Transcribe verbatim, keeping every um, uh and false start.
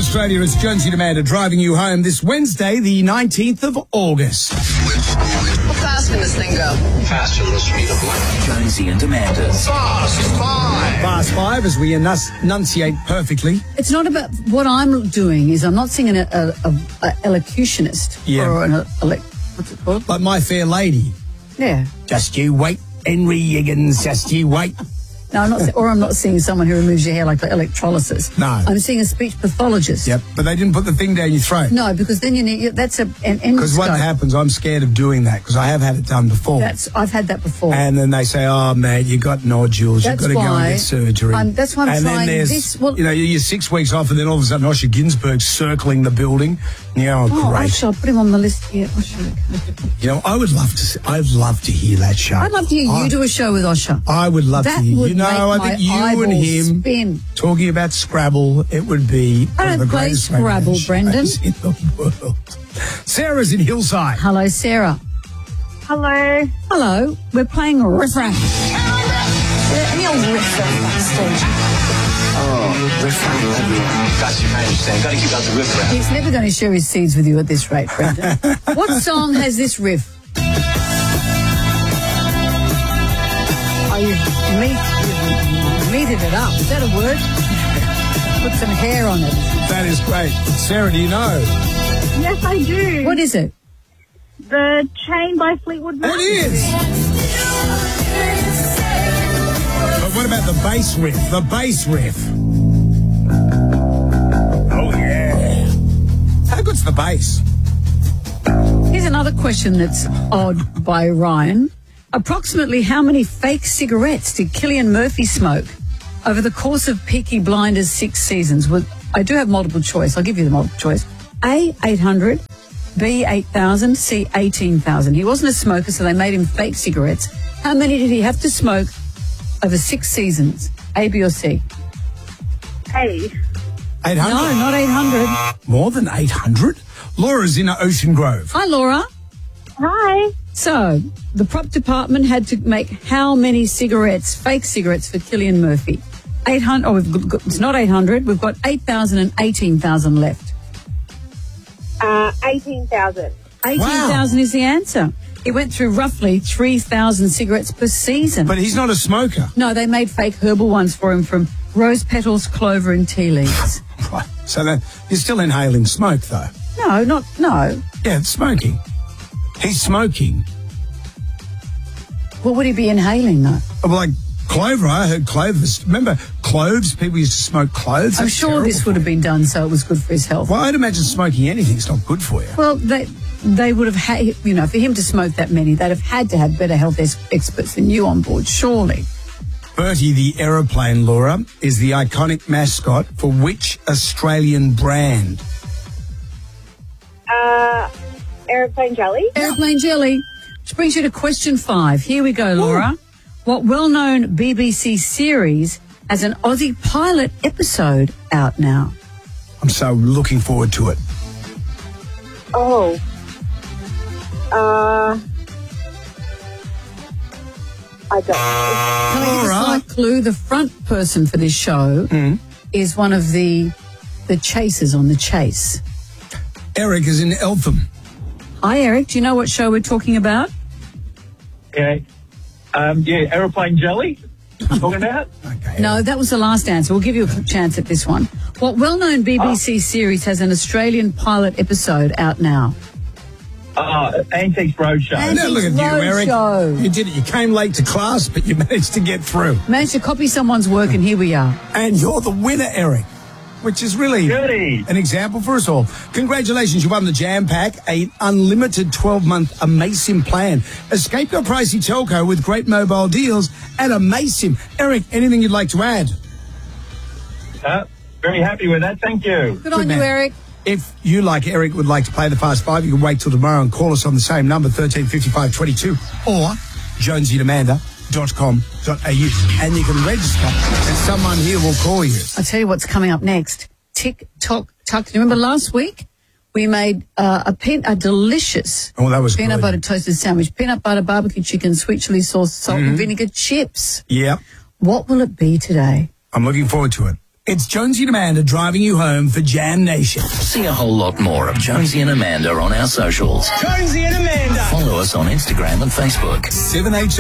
Australia, it's Jonesy and Amanda driving you home this Wednesday, the nineteenth of August. How fast can this thing go? Faster than the speed of light. Jonesy and Amanda. Fast five. Fast five, as we enunci- enunciate perfectly. It's not about what I'm doing. Is I'm not singing a, a, a, a elocutionist Yeah. or an elec what's it called? Like My Fair Lady. Yeah. Just you wait, Henry Higgins, just you wait. No, I'm not. si- Or I'm not seeing someone who removes your hair like electrolysis. No. I'm seeing a speech pathologist. Yep, but they didn't put the thing down your throat. No, because then you need. That's a an endoscope. Because what happens, I'm scared of doing that because I have had it done before. That's I've had that before. And then they say, oh, man, you got nodules. That's You've got to go and why get surgery. I'm- that's why I'm and trying then there's, this- well- you know, you're six weeks off and then all of a sudden Osher Ginsburg's circling the building. Yeah, oh, oh, great. actually, I'll put him on the list here. Osher. You know, I would love to see, I'd love to hear that show. I'd love to hear I, you do a show with Osher. I would love That to hear. would You know, make I my think you and eyeballs him spin. talking about Scrabble, it would be I one of don't the play greatest Scrabble, radio Brendan. shows in the world. Sarah's in Hillside. Hello, Sarah. Hello. Hello. We're playing Riff Raff. Any old Riff Raff backstage. Oh, riff raff everywhere. Got you, man. Understand? Got to keep out the riff raff. He's never going to share his seeds with you at this rate, Brendan. What song has this riff? Oh, you've, meat, you've meated it up. Is that a word? Put some hair on it. That is great. Sarah, do you know? Yes, I do. What is it? The Chain by Fleetwood Mac. It is. But what about the bass riff? The bass riff. Oh, yeah. How good's the bass? Here's another question that's odd by Ryan. Approximately how many fake cigarettes did Cillian Murphy smoke over the course of Peaky Blinders' six seasons? Well, I do have multiple choice. I'll give you the multiple choice. A, eight hundred. B, eight thousand. C, eighteen thousand. He wasn't a smoker, so they made him fake cigarettes. How many did he have to smoke over six seasons? A, B, or C? Hey. eight hundred? No, not eight hundred. More than eight hundred? Laura's in Ocean Grove. Hi, Laura. Hi. So, the prop department had to make how many cigarettes, fake cigarettes, for Cillian Murphy? eight hundred. Oh, we've got, it's not eight hundred. We've got eight thousand and eighteen thousand left. Uh, eighteen thousand. eighteen thousand Wow. is the answer. He went through roughly three thousand cigarettes per season. But he's not a smoker. No, they made fake herbal ones for him from rose petals, clover, and tea leaves. Right. So that, you're still inhaling smoke, though. No, not, no. Yeah, it's smoking. He's smoking. What would he be inhaling, though? Well, like clover, I heard clovers. Remember cloves? People used to smoke cloves. I'm That's sure terrible this for would have you. been done so it was good for his health. Well, I'd imagine smoking anything's not good for you. Well, they they would have had, you know, for him to smoke that many, they'd have had to have better health ex- experts than you on board, surely. Bertie the aeroplane, Laura, is the iconic mascot for which Australian brand? Uh, Aeroplane Jelly. Airplane jelly. Which brings you to question five. Here we go, Laura. What well-known B B C series has an Aussie pilot episode out now? I'm so looking forward to it. Oh. Uh. I don't know. Can I give a Laura. slight clue? The front person for this show is one of the the chasers on The Chase. Eric is in Eltham. Hi, Eric. Do you know what show we're talking about? Okay. Um, yeah, Aeroplane Jelly, talking about? Okay. No, that was the last answer. We'll give you a chance at this one. What well-known B B C series has an Australian pilot episode out now? Uh, Antiques Roadshow. And- Now look at you, Roadshow. Eric. You did it. You came late to class, but you managed to get through. Managed to copy someone's work, and here we are. And you're the winner, Eric, which is really Goody. an example for us all. Congratulations, you won the Jam Pack, an unlimited twelve-month Amasim plan. Escape your pricey telco with great mobile deals at Amasim. Eric, anything you'd like to add? Uh, very happy with that. Thank you. Good on man. you, Eric. If you, like Eric, would like to play the Fast Five, you can wait till tomorrow and call us on the same number, thirteen fifty-five twenty-two, or jonesy and amanda dot com dot a u, and you can register, and someone here will call you. I'll tell you what's coming up next. Tick, tock, tuck. Do you remember last week we made uh, a, pen, a delicious Oh, that was peanut good. butter toasted sandwich, peanut butter, barbecue chicken, sweet chili sauce, salt and vinegar chips. Yep, What will it be today? I'm looking forward to it. It's Jonesy and Amanda driving you home for Jam Nation. See a whole lot more of Jonesy and Amanda on our socials. Jonesy and Amanda. Follow us on Instagram and Facebook. seven H